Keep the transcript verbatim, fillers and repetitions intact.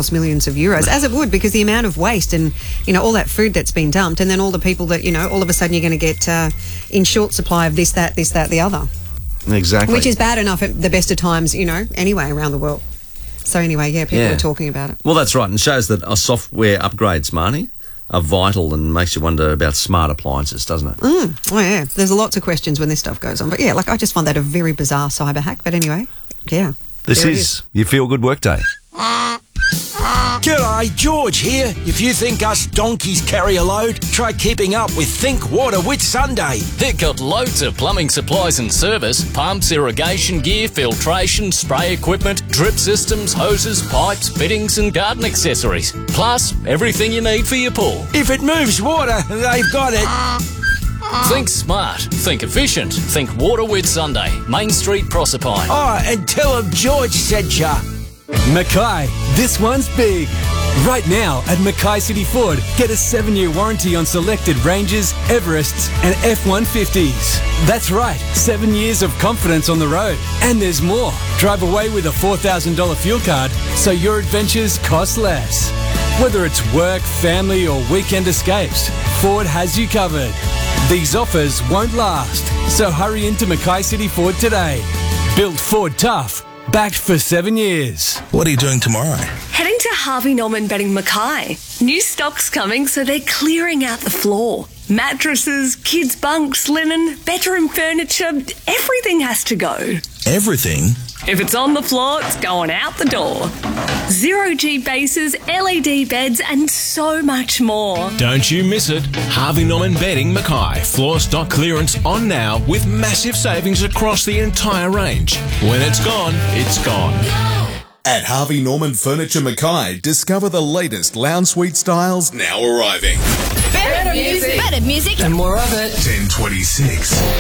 cost millions of euros, as it would, because the amount of waste and, you know, all that food that's been dumped, and then all the people that, you know, all of a sudden you're going to get uh, in short supply of this, that, this, that, the other. Exactly. Which is bad enough at the best of times, you know, anyway, around the world. So anyway, yeah, people Yeah. are talking about it. Well, that's right, and shows that our software upgrades, Marnie, are vital and makes you wonder about smart appliances, doesn't it? Mm. Oh, yeah. There's lots of questions when this stuff goes on. But, yeah, like, I just find that a very bizarre cyber hack. But anyway, yeah. This there it is your Feel Good Workday. G'day, George here. If you think us donkeys carry a load, try keeping up with Think Water with Sunday. They've got loads of plumbing supplies and service, pumps, irrigation gear, filtration, spray equipment, drip systems, hoses, pipes, fittings and garden accessories. Plus, everything you need for your pool. If it moves water, they've got it. Think smart, think efficient, think Water with Sunday, Main Street, Proserpine. Oh, and tell them George said ya. Mackay, this one's big. Right now at Mackay City Ford, get a seven-year warranty on selected Rangers, Everests and F one fifties. That's right, seven years of confidence on the road. And there's more. Drive away with a four thousand dollars fuel card so your adventures cost less. Whether it's work, family or weekend escapes, Ford has you covered. These offers won't last, so hurry into Mackay City Ford today. Built Ford tough. Backed for seven years. What are you doing tomorrow? Heading to Harvey Norman Bedding Mackay. New stock's coming, so they're clearing out the floor. Mattresses, kids' bunks, linen, bedroom furniture, everything has to go. Everything? If it's on the floor, it's going out the door. Zero G bases, L E D beds, and so much more. Don't you miss it. Harvey Norman Bedding Mackay. Floor stock clearance on now with massive savings across the entire range. When it's gone, it's gone. At Harvey Norman Furniture Mackay, discover the latest lounge suite styles now arriving. Better music. Better music. And more of it. ten twenty-six.